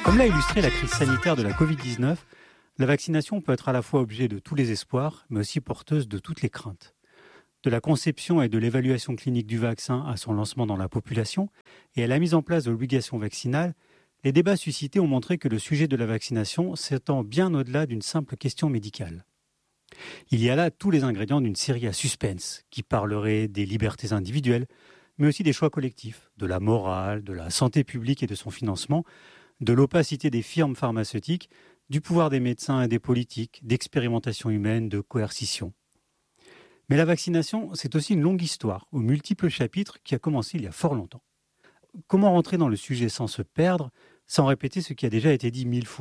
Comme l'a illustré la crise sanitaire de la Covid-19, la vaccination peut être à la fois objet de tous les espoirs, mais aussi porteuse de toutes les craintes. De la conception et de l'évaluation clinique du vaccin à son lancement dans la population et à la mise en place de l'obligation vaccinale, les débats suscités ont montré que le sujet de la vaccination s'étend bien au-delà d'une simple question médicale. Il y a là tous les ingrédients d'une série à suspense qui parlerait des libertés individuelles, mais aussi des choix collectifs, de la morale, de la santé publique et de son financement, de l'opacité des firmes pharmaceutiques, du pouvoir des médecins et des politiques, d'expérimentation humaine, de coercition. Mais la vaccination, c'est aussi une longue histoire, aux multiples chapitres, qui a commencé il y a fort longtemps. Comment rentrer dans le sujet sans se perdre, sans répéter ce qui a déjà été dit 1000 fois ?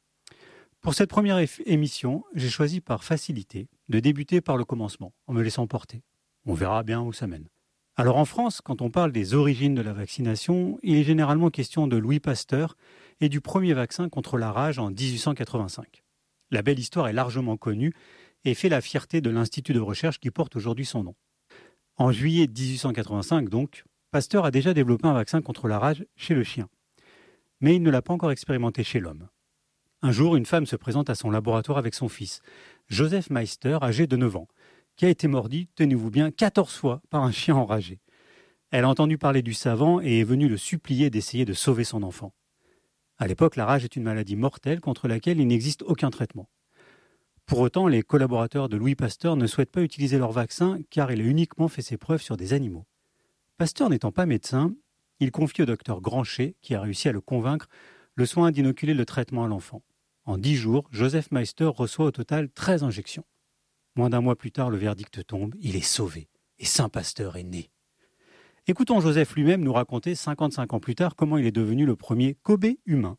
Pour cette première émission, j'ai choisi par facilité de débuter par le commencement, en me laissant porter. On verra bien où ça mène. Alors en France, quand on parle des origines de la vaccination, il est généralement question de Louis Pasteur et du premier vaccin contre la rage en 1885. La belle histoire est largement connue et fait la fierté de l'institut de recherche qui porte aujourd'hui son nom. En juillet 1885 donc, Pasteur a déjà développé un vaccin contre la rage chez le chien. Mais il ne l'a pas encore expérimenté chez l'homme. Un jour, une femme se présente à son laboratoire avec son fils, Joseph Meister, âgé de 9 ans, qui a été mordu, tenez-vous bien, 14 fois par un chien enragé. Elle a entendu parler du savant et est venue le supplier d'essayer de sauver son enfant. À l'époque, la rage est une maladie mortelle contre laquelle il n'existe aucun traitement. Pour autant, les collaborateurs de Louis Pasteur ne souhaitent pas utiliser leur vaccin car il a uniquement fait ses preuves sur des animaux. Pasteur n'étant pas médecin, il confie au docteur Granchet, qui a réussi à le convaincre, le soin d'inoculer le traitement à l'enfant. En 10 jours, Joseph Meister reçoit au total 13 injections. Moins d'un mois plus tard, le verdict tombe, il est sauvé, et Saint Pasteur est né. Écoutons Joseph lui-même nous raconter 55 ans plus tard comment il est devenu le premier Kobe humain.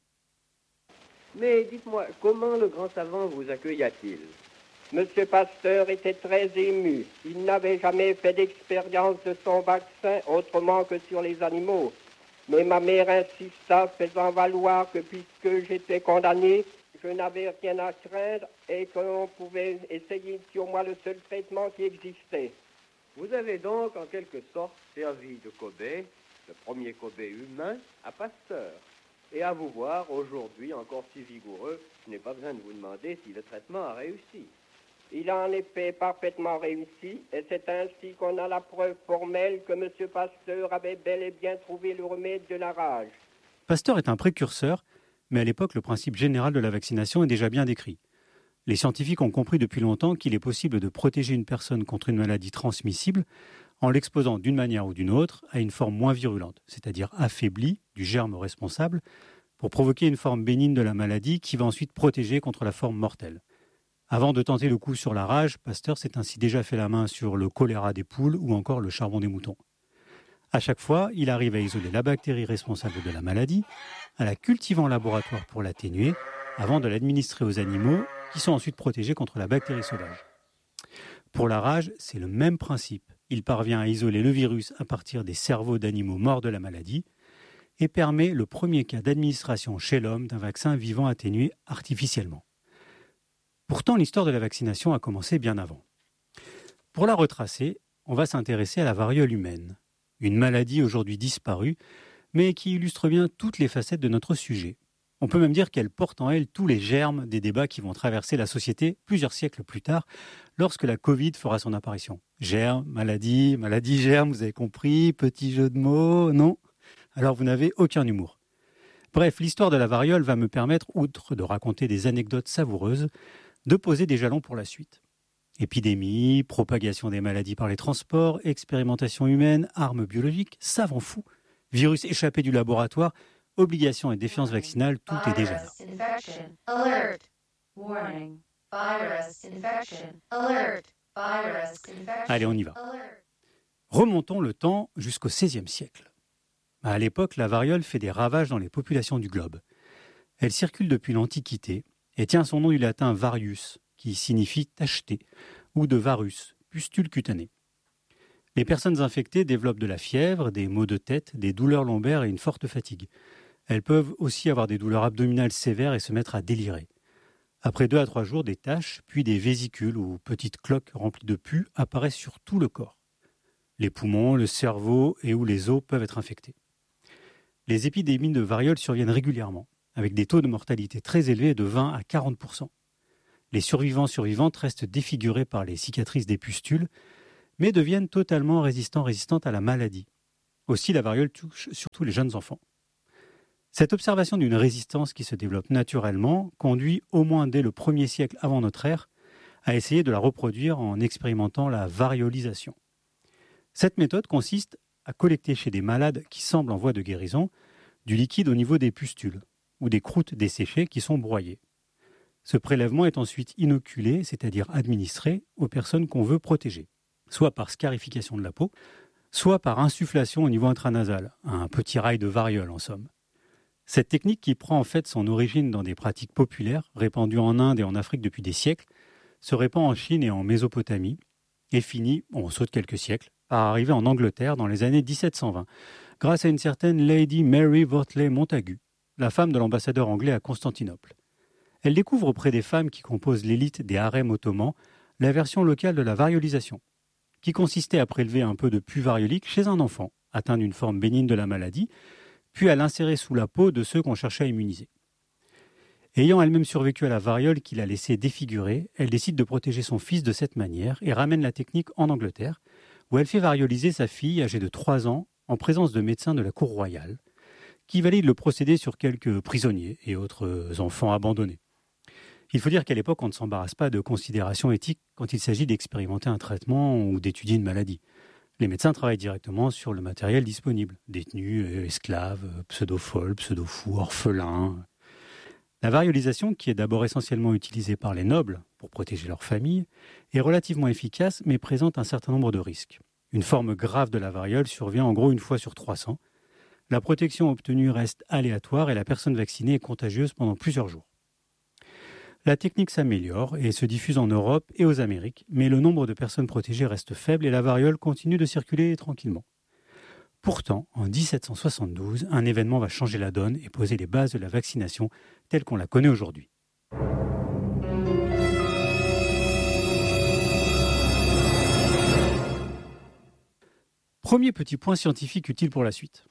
Mais dites-moi, comment le grand savant vous accueilla-t-il ? Monsieur Pasteur était très ému. Il n'avait jamais fait d'expérience de son vaccin autrement que sur les animaux. Mais ma mère insista, faisant valoir que puisque j'étais condamné, je n'avais rien à craindre et qu'on pouvait essayer sur moi le seul traitement qui existait. Vous avez donc en quelque sorte servi de Kobe, le premier Kobe humain, à Pasteur. Et à vous voir aujourd'hui encore si vigoureux, je n'ai pas besoin de vous demander si le traitement a réussi. Il a en effet parfaitement réussi et c'est ainsi qu'on a la preuve formelle que M. Pasteur avait bel et bien trouvé le remède de la rage. Pasteur est un précurseur, mais à l'époque, le principe général de la vaccination est déjà bien décrit. Les scientifiques ont compris depuis longtemps qu'il est possible de protéger une personne contre une maladie transmissible en l'exposant d'une manière ou d'une autre à une forme moins virulente, c'est-à-dire affaiblie du germe responsable, pour provoquer une forme bénigne de la maladie qui va ensuite protéger contre la forme mortelle. Avant de tenter le coup sur la rage, Pasteur s'est ainsi déjà fait la main sur le choléra des poules ou encore le charbon des moutons. À chaque fois, il arrive à isoler la bactérie responsable de la maladie, à la cultiver en laboratoire pour l'atténuer, avant de l'administrer aux animaux, qui sont ensuite protégés contre la bactérie sauvage. Pour la rage, c'est le même principe. Il parvient à isoler le virus à partir des cerveaux d'animaux morts de la maladie et permet le premier cas d'administration chez l'homme d'un vaccin vivant atténué artificiellement. Pourtant, l'histoire de la vaccination a commencé bien avant. Pour la retracer, on va s'intéresser à la variole humaine, une maladie aujourd'hui disparue, mais qui illustre bien toutes les facettes de notre sujet. On peut même dire qu'elle porte en elle tous les germes des débats qui vont traverser la société plusieurs siècles plus tard, lorsque la Covid fera son apparition. Germe, maladie, germe, vous avez compris, petit jeu de mots, non ? Alors vous n'avez aucun humour. Bref, l'histoire de la variole va me permettre, outre de raconter des anecdotes savoureuses, de poser des jalons pour la suite. Épidémie, propagation des maladies par les transports, expérimentation humaine, armes biologiques, savants fous, virus échappé du laboratoire, obligations et défiance vaccinale, tout est déjà là. Allez, on y va. Remontons le temps jusqu'au XVIe siècle. À l'époque, la variole fait des ravages dans les populations du globe. Elle circule depuis l'Antiquité et tient son nom du latin varius, qui signifie tacheté, ou de varus, pustule cutanée. Les personnes infectées développent de la fièvre, des maux de tête, des douleurs lombaires et une forte fatigue. Elles peuvent aussi avoir des douleurs abdominales sévères et se mettre à délirer. Après 2 à 3 jours, des taches, puis des vésicules ou petites cloques remplies de pus apparaissent sur tout le corps. Les poumons, le cerveau et ou les os peuvent être infectés. Les épidémies de variole surviennent régulièrement. avec des taux de mortalité très élevés de 20 à 40%. Les survivantes restent défigurés par les cicatrices des pustules, mais deviennent totalement résistantes à la maladie. Aussi, la variole touche surtout les jeunes enfants. Cette observation d'une résistance qui se développe naturellement conduit, au moins dès le 1er siècle avant notre ère, à essayer de la reproduire en expérimentant la variolisation. Cette méthode consiste à collecter chez des malades qui semblent en voie de guérison du liquide au niveau des pustules ou des croûtes desséchées qui sont broyées. Ce prélèvement est ensuite inoculé, c'est-à-dire administré aux personnes qu'on veut protéger, soit par scarification de la peau, soit par insufflation au niveau intranasal, un petit rail de variole en somme. Cette technique, qui prend en fait son origine dans des pratiques populaires répandues en Inde et en Afrique depuis des siècles, se répand en Chine et en Mésopotamie et finit, on saute quelques siècles, par arriver en Angleterre dans les années 1720, grâce à une certaine Lady Mary Wortley Montagu, la femme de l'ambassadeur anglais à Constantinople. Elle découvre auprès des femmes qui composent l'élite des harems ottomans la version locale de la variolisation, qui consistait à prélever un peu de pus variolique chez un enfant atteint d'une forme bénigne de la maladie, puis à l'insérer sous la peau de ceux qu'on cherchait à immuniser. Ayant elle-même survécu à la variole qui l'a laissée défigurée, elle décide de protéger son fils de cette manière et ramène la technique en Angleterre, où elle fait varioliser sa fille âgée de 3 ans en présence de médecins de la cour royale, qui valident le procédé sur quelques prisonniers et autres enfants abandonnés. Il faut dire qu'à l'époque, on ne s'embarrasse pas de considérations éthiques quand il s'agit d'expérimenter un traitement ou d'étudier une maladie. Les médecins travaillent directement sur le matériel disponible, détenus, esclaves, pseudo-folles, pseudo-fous, orphelins. La variolisation, qui est d'abord essentiellement utilisée par les nobles pour protéger leur famille, est relativement efficace mais présente un certain nombre de risques. Une forme grave de la variole survient en gros une fois sur 300. La protection obtenue reste aléatoire et la personne vaccinée est contagieuse pendant plusieurs jours. La technique s'améliore et se diffuse en Europe et aux Amériques, mais le nombre de personnes protégées reste faible et la variole continue de circuler tranquillement. Pourtant, en 1772, un événement va changer la donne et poser les bases de la vaccination telle qu'on la connaît aujourd'hui. Premier petit point scientifique utile pour la suite.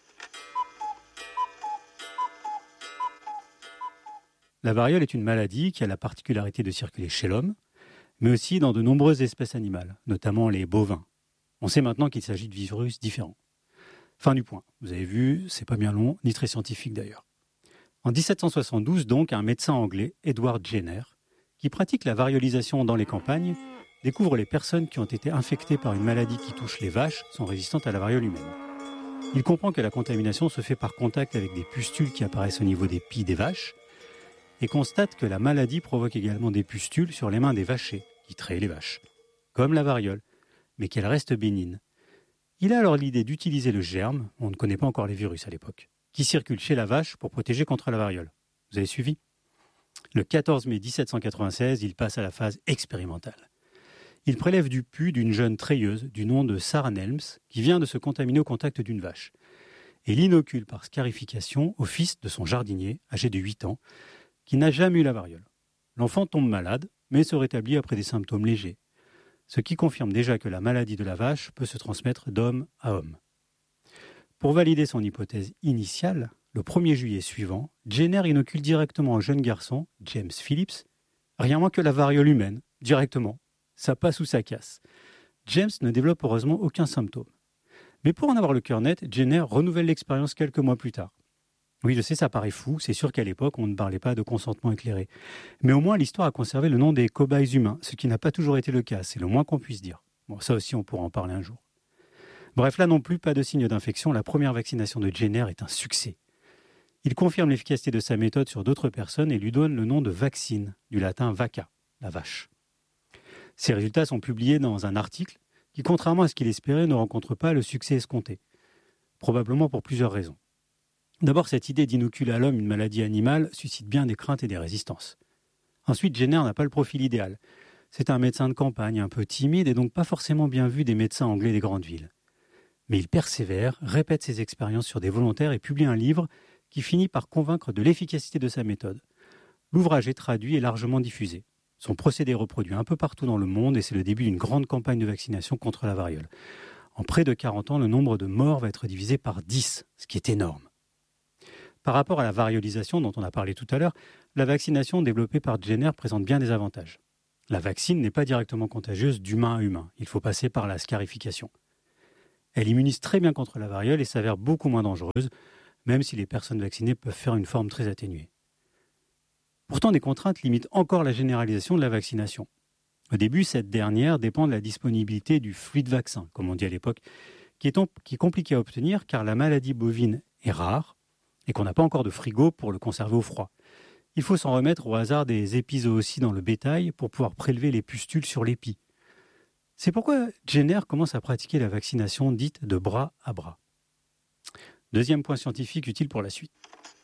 La variole est une maladie qui a la particularité de circuler chez l'homme, mais aussi dans de nombreuses espèces animales, notamment les bovins. On sait maintenant qu'il s'agit de virus différents. Fin du point. Vous avez vu, c'est pas bien long, ni très scientifique d'ailleurs. En 1772, donc, un médecin anglais, Edward Jenner, qui pratique la variolisation dans les campagnes, découvre les personnes qui ont été infectées par une maladie qui touche les vaches sont résistantes à la variole humaine. Il comprend que la contamination se fait par contact avec des pustules qui apparaissent au niveau des pies des vaches, et constate que la maladie provoque également des pustules sur les mains des vachers, qui trayent les vaches, comme la variole, mais qu'elle reste bénigne. Il a alors l'idée d'utiliser le germe, on ne connaît pas encore les virus à l'époque, qui circule chez la vache pour protéger contre la variole. Vous avez suivi ? Le 14 mai 1796, il passe à la phase expérimentale. Il prélève du pus d'une jeune treilleuse du nom de Sarah Nelms, qui vient de se contaminer au contact d'une vache, et l'inocule par scarification au fils de son jardinier, âgé de 8 ans, qui n'a jamais eu la variole. L'enfant tombe malade, mais se rétablit après des symptômes légers, ce qui confirme déjà que la maladie de la vache peut se transmettre d'homme à homme. Pour valider son hypothèse initiale, le 1er juillet suivant, Jenner inocule directement au jeune garçon, James Phillips, rien moins que la variole humaine, directement. Ça passe ou ça casse. James ne développe heureusement aucun symptôme. Mais pour en avoir le cœur net, Jenner renouvelle l'expérience quelques mois plus tard. Oui, je sais, ça paraît fou, c'est sûr qu'à l'époque, on ne parlait pas de consentement éclairé. Mais au moins, l'histoire a conservé le nom des cobayes humains, ce qui n'a pas toujours été le cas, c'est le moins qu'on puisse dire. Bon, ça aussi, on pourra en parler un jour. Bref, là non plus, pas de signe d'infection, la première vaccination de Jenner est un succès. Il confirme l'efficacité de sa méthode sur d'autres personnes et lui donne le nom de vaccine, du latin vacca, la vache. Ces résultats sont publiés dans un article qui, contrairement à ce qu'il espérait, ne rencontre pas le succès escompté. Probablement pour plusieurs raisons. D'abord, cette idée d'inoculer à l'homme une maladie animale suscite bien des craintes et des résistances. Ensuite, Jenner n'a pas le profil idéal. C'est un médecin de campagne, un peu timide et donc pas forcément bien vu des médecins anglais des grandes villes. Mais il persévère, répète ses expériences sur des volontaires et publie un livre qui finit par convaincre de l'efficacité de sa méthode. L'ouvrage est traduit et largement diffusé. Son procédé est reproduit un peu partout dans le monde et c'est le début d'une grande campagne de vaccination contre la variole. En près de 40 ans, le nombre de morts va être divisé par 10, ce qui est énorme. Par rapport à la variolisation dont on a parlé tout à l'heure, la vaccination développée par Jenner présente bien des avantages. La vaccine n'est pas directement contagieuse d'humain à humain. Il faut passer par la scarification. Elle immunise très bien contre la variole et s'avère beaucoup moins dangereuse, même si les personnes vaccinées peuvent faire une forme très atténuée. Pourtant, des contraintes limitent encore la généralisation de la vaccination. Au début, cette dernière dépend de la disponibilité du fluide vaccin, comme on dit à l'époque, qui est compliqué à obtenir car la maladie bovine est rare et qu'on n'a pas encore de frigo pour le conserver au froid. Il faut s'en remettre au hasard des épizooties dans le bétail pour pouvoir prélever les pustules sur l'épi. C'est pourquoi Jenner commence à pratiquer la vaccination dite de bras à bras. Deuxième point scientifique utile pour la suite.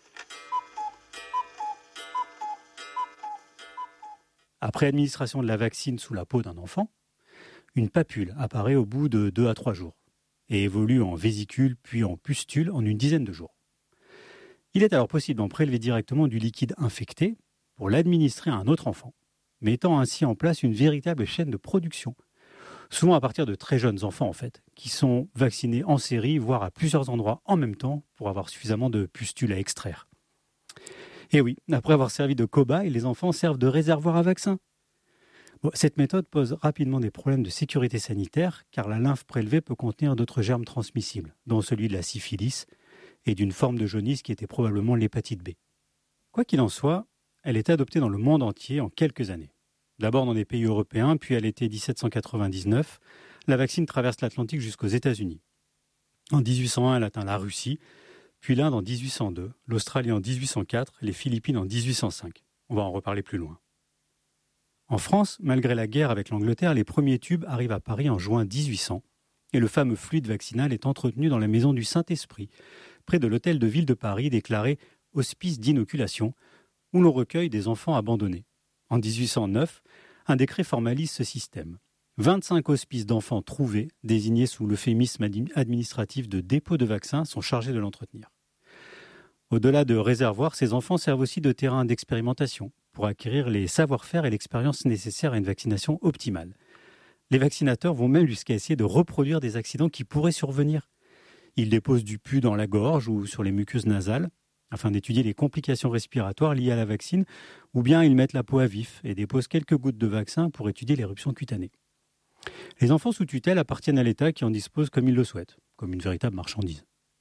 Après administration de la vaccine sous la peau d'un enfant, une papule apparaît au bout de 2 à 3 jours et évolue en vésicule puis en pustule en une dizaine de jours. Il est alors possible d'en prélever directement du liquide infecté pour l'administrer à un autre enfant, mettant ainsi en place une véritable chaîne de production, souvent à partir de très jeunes enfants en fait, qui sont vaccinés en série, voire à plusieurs endroits en même temps pour avoir suffisamment de pustules à extraire. Et oui, après avoir servi de cobaye, les enfants servent de réservoir à vaccin. Bon, cette méthode pose rapidement des problèmes de sécurité sanitaire, car la lymphe prélevée peut contenir d'autres germes transmissibles, dont celui de la syphilis et d'une forme de jaunisse qui était probablement l'hépatite B. Quoi qu'il en soit, elle est adoptée dans le monde entier en quelques années. D'abord dans des pays européens, puis à l'été 1799, la vaccine traverse l'Atlantique jusqu'aux États-Unis. En 1801, elle atteint la Russie, puis l'Inde en 1802, l'Australie en 1804, les Philippines en 1805. On va en reparler plus loin. En France, malgré la guerre avec l'Angleterre, les premiers tubes arrivent à Paris en juin 1800 et le fameux fluide vaccinal est entretenu dans la maison du Saint-Esprit, près de l'hôtel de ville de Paris déclaré « hospice d'inoculation » où l'on recueille des enfants abandonnés. En 1809, un décret formalise ce système. 25 hospices d'enfants trouvés, désignés sous l'euphémisme administratif de dépôt de vaccins, sont chargés de l'entretenir. Au-delà de réservoirs, ces enfants servent aussi de terrain d'expérimentation pour acquérir les savoir-faire et l'expérience nécessaires à une vaccination optimale. Les vaccinateurs vont même jusqu'à essayer de reproduire des accidents qui pourraient survenir. Ils déposent du pus dans la gorge ou sur les muqueuses nasales afin d'étudier les complications respiratoires liées à la vaccine, ou bien ils mettent la peau à vif et déposent quelques gouttes de vaccin pour étudier l'éruption cutanée. Les enfants sous tutelle appartiennent à l'État qui en dispose comme il le souhaite, comme une véritable marchandise.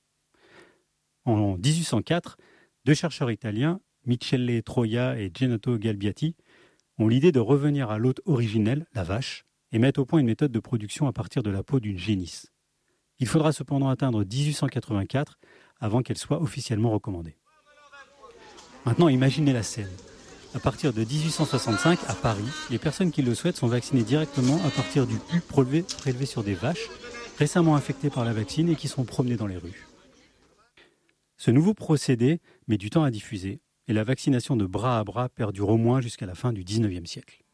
En 1804, 2 chercheurs italiens, Michele Troia et Genato Galbiati, ont l'idée de revenir à l'hôte originel, la vache, et mettre au point une méthode de production à partir de la peau d'une génisse. Il faudra cependant atteindre 1884 avant qu'elle soit officiellement recommandée. Maintenant, imaginez la scène. À partir de 1865, à Paris, les personnes qui le souhaitent sont vaccinées directement à partir du pus prélevé sur des vaches récemment infectées par la vaccine et qui sont promenées dans les rues. Ce nouveau procédé met du temps à diffuser et la vaccination de bras à bras perdure au moins jusqu'à la fin du XIXe siècle.